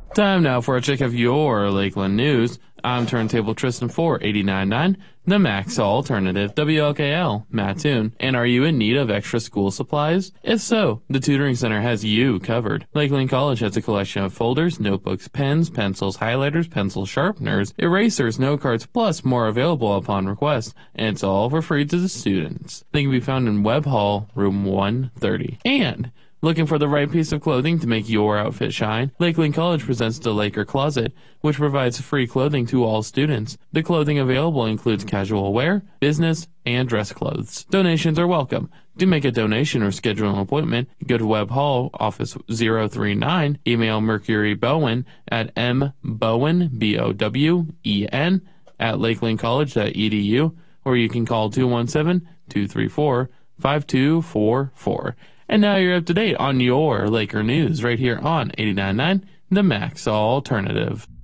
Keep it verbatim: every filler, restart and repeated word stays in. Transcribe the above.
Time now for a check of your Lakeland news. I'm Turntable Tristan for eighty-nine point nine, the Max Alternative, W L K L, Mattoon. And are you in need of extra school supplies? If so, the Tutoring Center has you covered. Lakeland College has a collection of folders, notebooks, pens, pencils, highlighters, pencil sharpeners, erasers, note cards, plus more available upon request. And it's all for free to the students. They can be found in Webb Hall, room one thirty. And looking for the right piece of clothing to make your outfit shine? Lakeland College presents the Laker Closet, which provides free clothing to all students. The clothing available includes casual wear, business, and dress clothes. Donations are welcome. To make a donation or schedule an appointment, go to Webb Hall, office zero three nine, email Mercury Bowen at mbowen, B O W E N, at lakeland college dot e d u, or you can call two one seven, two three four, five two four four. And now you're up to date on your Laker news right here on eighty-nine point nine, the Max Alternative.